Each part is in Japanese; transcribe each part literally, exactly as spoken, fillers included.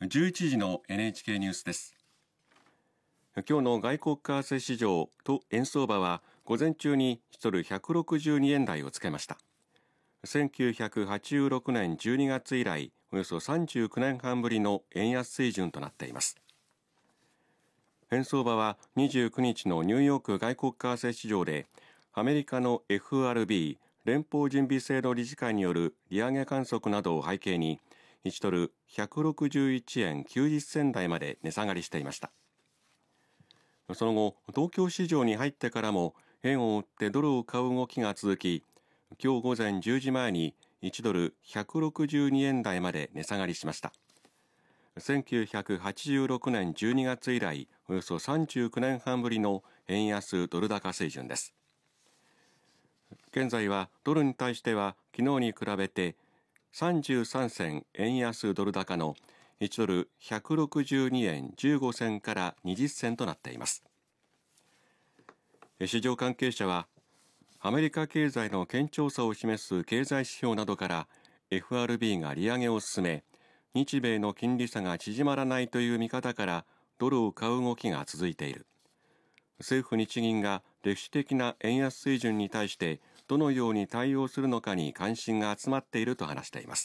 じゅういちじの エヌエイチケー ニュースです。今日の外国為替市場と円相場は午前中にいちドルひゃくろくじゅうにえん台をつけました。せんきゅうひゃくはちじゅうろくねんじゅうにがつ以来およそさんじゅうきゅうねんはんぶりの円安水準となっています。円相場はにじゅうくにちのニューヨーク外国為替市場でアメリカの エフアールビー 連邦準備制度理事会による利上げ観測などを背景にいちドルひゃくろくじゅういちえんきゅうじゅっせん台まで値下がりしていました。その後、東京市場に入ってからも円を売ってドルを買う動きが続き、今日午前じゅうじまえにいちドルひゃくろくじゅうにえん台まで値下がりしました。せんきゅうひゃくはちじゅうろくねんじゅうにがつ以来およそさんじゅうきゅうねんはんぶりの円安ドル高水準です。現在はドルに対しては昨日に比べてさんじゅうさんせん円安ドル高のいちドルひゃくろくじゅうにえんじゅうごせんからにじゅっせんとなっています。市場関係者はアメリカ経済の堅調さを示す経済指標などから エフアールビー が利上げを進め、日米の金利差が縮まらないという見方からドルを買う動きが続いている。政府日銀が歴史的な円安水準に対してどのように対応するのかに関心が集まっていると話しています。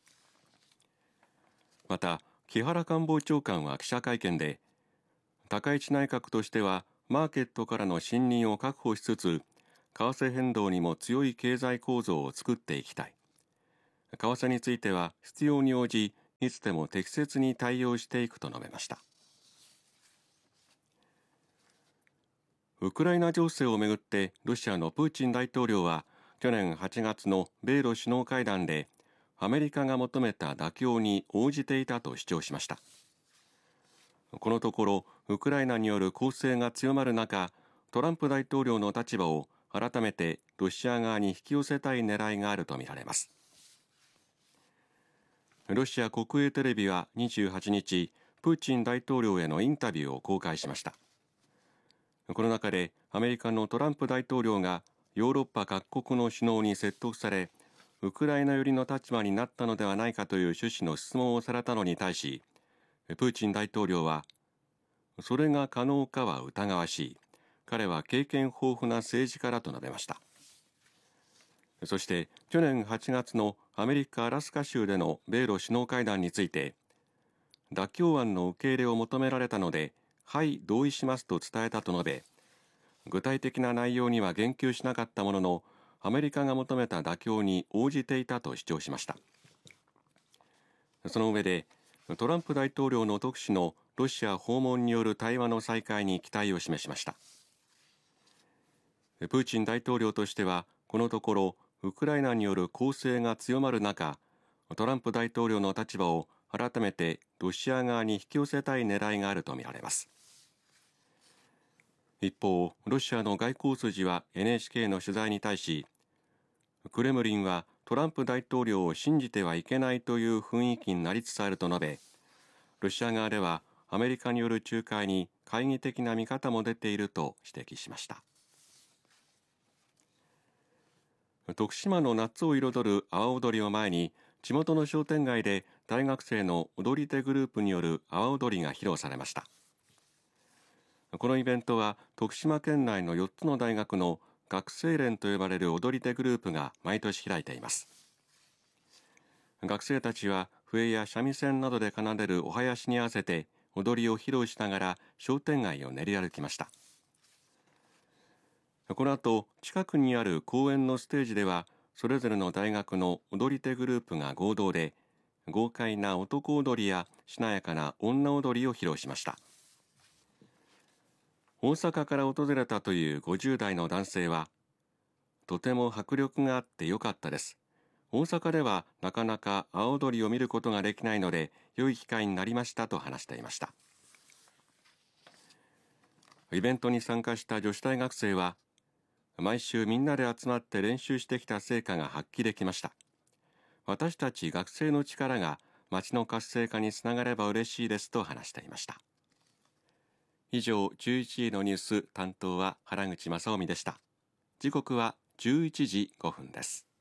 また木原官房長官は記者会見で、高市内閣としてはマーケットからの信任を確保しつつ為替変動にも強い経済構造を作っていきたい。為替については必要に応じいつでも適切に対応していくと述べました。ウクライナ情勢をめぐってロシアのプーチン大統領は去年はちがつの米ロ首脳会談でアメリカが求めた妥協に応じていたと主張しました。このところウクライナによる攻勢が強まる中、トランプ大統領の立場を改めてロシア側に引き寄せたい狙いがあるとみられます。ロシア国営テレビはにじゅうはちにち、プーチン大統領へのインタビューを公開しました。この中でアメリカのトランプ大統領がヨーロッパ各国の首脳に説得され、ウクライナ寄りの立場になったのではないかという趣旨の質問をされたのに対し、プーチン大統領は、それが可能かは疑わしい。彼は経験豊富な政治家だと述べました。そして去年はちがつのアメリカ・アラスカ州での米ロ首脳会談について、妥協案の受け入れを求められたので、はい同意しますと伝えたと述べ、具体的な内容には言及しなかったものの、アメリカが求めた妥協に応じていたと主張しました。その上で、トランプ大統領の特使のロシア訪問による対話の再開に期待を示しました。プーチン大統領としては、このところウクライナによる攻勢が強まる中、トランプ大統領の立場を改めてロシア側に引き寄せたい狙いがあるとみられます。一方、ロシアの外交筋は エヌエイチケー の取材に対し、クレムリンはトランプ大統領を信じてはいけないという雰囲気になりつつあると述べ、ロシア側ではアメリカによる仲介に懐疑的な見方も出ていると指摘しました。徳島の夏を彩る阿波踊りを前に、地元の商店街で大学生の踊り手グループによる阿波踊りが披露されました。このイベントは徳島県内のよっつの大学の学生連と呼ばれる踊り手グループが毎年開いています。学生たちは笛や三味線などで奏でるお囃子に合わせて踊りを披露しながら商店街を練り歩きました。この後、近くにある公園のステージではそれぞれの大学の踊り手グループが合同で豪快な男踊りやしなやかな女踊りを披露しました。大阪から訪れたというごじゅう代の男性は、とても迫力があってよかったです。大阪ではなかなか阿波踊りを見ることができないので良い機会になりましたと話していました。イベントに参加した女子大学生は、毎週みんなで集まって練習してきた成果が発揮できました。私たち学生の力が町の活性化につながれば嬉しいですと話していました。以上、じゅういちじのニュース担当は原口正臣でした。時刻はじゅういちじごふんです。